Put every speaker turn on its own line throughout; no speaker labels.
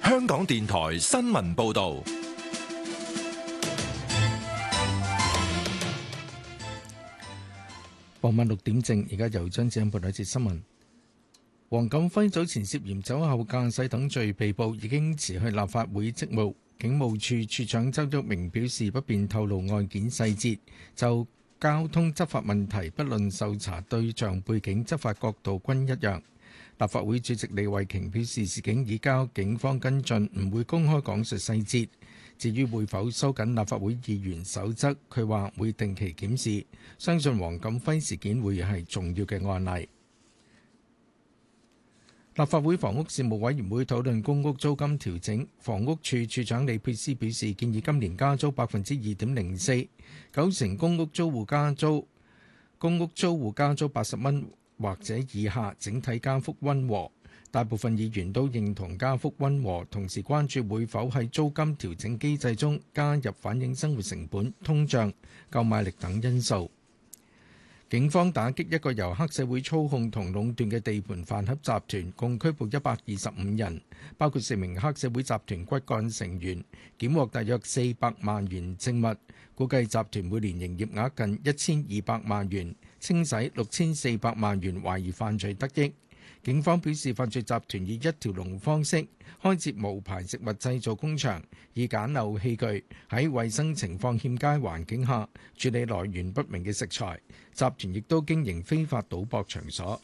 香港電台新聞報道。
傍晚6點正，而家由張子欣報道一節新聞。黃錦輝早前涉嫌酒後駕駛等罪被捕，已經辭去立法會職務。警務處處長周旭明表示，不便透露案件細節，就交通執法問題，不論受查對象背景、執法角度均一樣。立法會主席李慧瓊表示，事件已交警方跟進，唔會公開講述細節。至於會否收緊立法會議員守則，佢話會定期檢視，相信黃錦輝事件會係重要嘅案例。立法會房屋事務委員會討論公屋租金調整，房屋處處長李佩斯表示，建議今年加租2.04%，九成公屋租戶加租80蚊或者以下，整體加幅溫和。大部分議員都認同加幅溫和，同時關注會否喺租金調整機制中加入反映生活成本、通脹、購買力等因素。警方打擊一個由黑社會操控同壟斷嘅地盤飯盒集團，共拘捕125人，包括4名黑社會集團骨幹成員，檢獲大約400萬元證物，估計集團每年營業額近1200萬元，清洗6400萬元懷疑犯罪得益。警方表示，犯罪集團以一條龍方式開設無牌食物製造工場，以簡陋器具喺衛生情況欠佳環境下處理來源不明嘅食材。集團亦都經營非法賭博場所。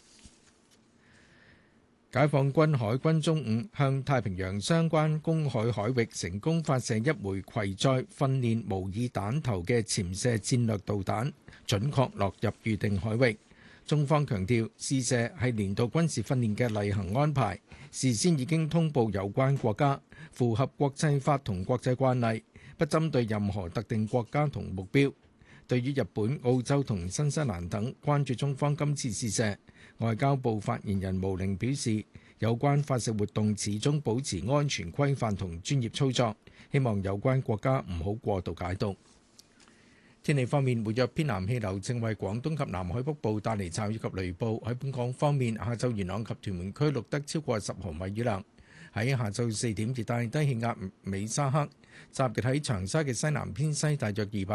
解放軍海軍中午向太平洋相關公海海域成功發射一枚攜載訓練模擬彈頭嘅潛射戰略導彈，準確落入預定海域。中方強調，試射係年度軍事訓練嘅例行安排，事先已經通報有關國家，符合國際法同國際慣例，不針對任何特定國家同目標。對於日本、澳洲同新西蘭等關注中方今次試射，外交部發言人毛寧表示，有關發射活動始終保持安全規範同專業操作，希望有關國家唔好過度解讀。天氣方面，活躍偏南氣流正為廣東及南海北部帶嚟驟雨及雷暴。喺本港方面，下晝元朗及屯門區錄得超過10毫米雨量。喺下晝4點，熱帶低氣壓美沙克集結喺長沙嘅西南偏西大約200